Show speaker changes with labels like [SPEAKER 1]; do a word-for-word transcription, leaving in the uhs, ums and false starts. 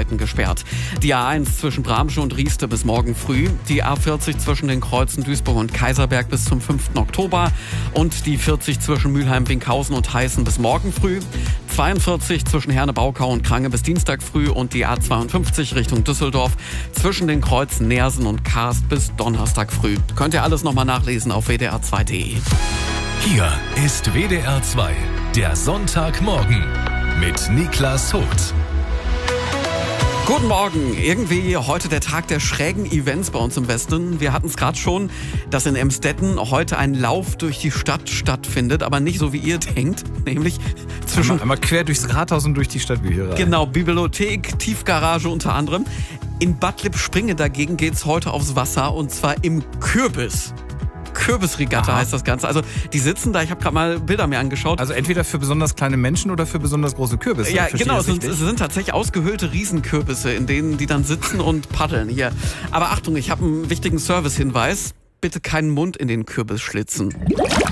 [SPEAKER 1] Arbeiten gesperrt. Die A eins zwischen Bramsche und Rieste bis morgen früh, die A vierzig zwischen den Kreuzen Duisburg und Kaiserberg bis zum fünften Oktober und die vierzig zwischen Mülheim, Winkhausen und Heißen bis morgen früh, zweiundvierzig zwischen Herne-Baukau und Krange bis Dienstag früh und die A zweiundfünfzig Richtung Düsseldorf zwischen den Kreuzen Neersen und Karst bis Donnerstag früh. Könnt ihr alles nochmal nachlesen auf w d r zwei punkt d e.
[SPEAKER 2] Hier ist W D R zwei, der Sonntagmorgen mit Niklas Vogt.
[SPEAKER 1] Guten Morgen. Irgendwie heute der Tag der schrägen Events bei uns im Westen. Wir hatten es gerade schon, dass in Emstetten heute ein Lauf durch die Stadt stattfindet, aber nicht so wie ihr denkt, nämlich zwischen...
[SPEAKER 3] Einmal, einmal quer durchs Rathaus und durch die Stadtbücherei.
[SPEAKER 1] Genau, Bibliothek, Tiefgarage unter anderem. In Bad Lippspringe dagegen geht's heute aufs Wasser und zwar im Kürbis. Kürbisregatta heißt das Ganze. Also die sitzen da, ich habe gerade mal Bilder mir angeschaut.
[SPEAKER 3] Also entweder für besonders kleine Menschen oder für besonders große Kürbisse.
[SPEAKER 1] Ja,
[SPEAKER 3] Verstehe
[SPEAKER 1] genau, es
[SPEAKER 3] das
[SPEAKER 1] sind, es sind tatsächlich ausgehöhlte Riesenkürbisse, in denen die dann sitzen und paddeln hier. Aber Achtung, ich habe einen wichtigen Servicehinweis. Bitte keinen Mund in den Kürbis schlitzen.